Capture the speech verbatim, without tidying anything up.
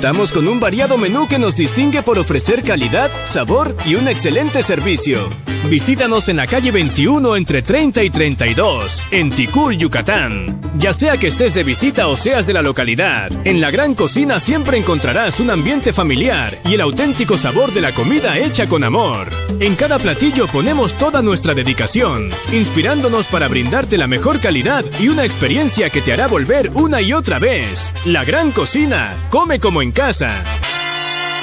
Contamos con un variado menú que nos distingue por ofrecer calidad, sabor y un excelente servicio. Visítanos en la calle veintiuno entre treinta y treinta y dos, en Ticul, Yucatán. Ya sea que estés de visita o seas de la localidad, en la Gran Cocina siempre encontrarás un ambiente familiar y el auténtico sabor de la comida hecha con amor. En cada platillo ponemos toda nuestra dedicación, inspirándonos para brindarte la mejor calidad y una experiencia que te hará volver una y otra vez. La Gran Cocina, come como en casa.